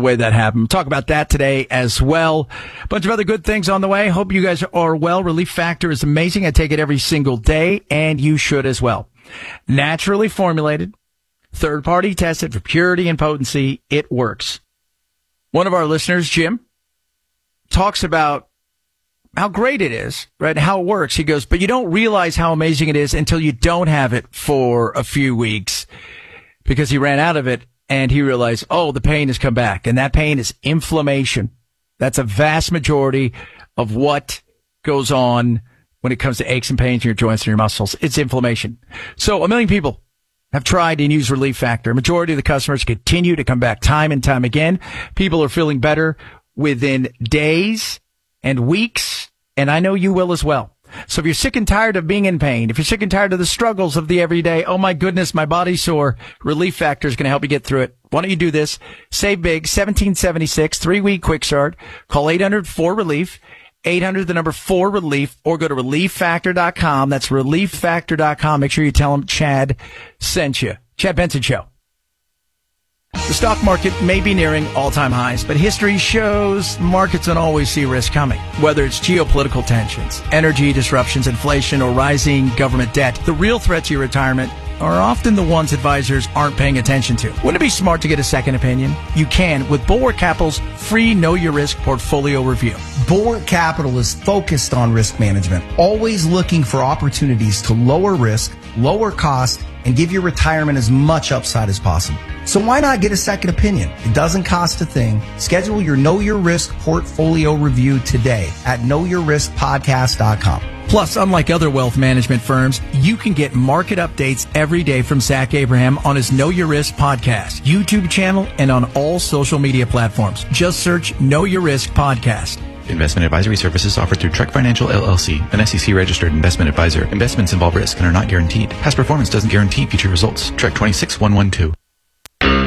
way that happened. Talk about that today as well. A bunch of other good things on the way. Hope you guys are well. Relief Factor is amazing. I take it every single day, and you should as well. Naturally formulated, third-party tested for purity and potency. It works. One of our listeners, Jim, talks about how great it is, right? How it works. He goes, but you don't realize how amazing it is until you don't have it for a few weeks, because he ran out of it and he realized, oh, the pain has come back. And that pain is inflammation. That's a vast majority of what goes on when it comes to aches and pains in your joints and your muscles. It's inflammation. So 1 million people have tried and used Relief Factor. A majority of the customers continue to come back time and time again. People are feeling better within days and weeks, and I know you will as well. So if you're sick and tired of being in pain, if you're sick and tired of the struggles of the everyday, oh my goodness, my body's sore, Relief Factor is going to help you get through it. Why don't you do this? Save big, $17.76, 3-week quick start. Call 800-4RELIEF, 800 the number 4RELIEF, or go to relieffactor.com. That's relieffactor.com. Make sure you tell them Chad sent you. Chad Benson Show. The stock market may be nearing all-time highs, but history shows markets don't always see risk coming. Whether it's geopolitical tensions, energy disruptions, inflation, or rising government debt, the real threat to your retirement are often the ones advisors aren't paying attention to. Wouldn't it be smart to get a second opinion? You can with Bulwark Capital's free Know Your Risk portfolio review. Bulwark Capital is focused on risk management, always looking for opportunities to lower risk, lower cost, and give your retirement as much upside as possible. So why not get a second opinion? It doesn't cost a thing. Schedule your Know Your Risk portfolio review today at knowyourriskpodcast.com. Plus, unlike other wealth management firms, you can get market updates every day from Zach Abraham on his Know Your Risk podcast, YouTube channel, and on all social media platforms. Just search Know Your Risk Podcast. Investment advisory services offered through Trek Financial LLC, an SEC-registered investment advisor. Investments involve risk and are not guaranteed. Past performance doesn't guarantee future results. Trek 26112.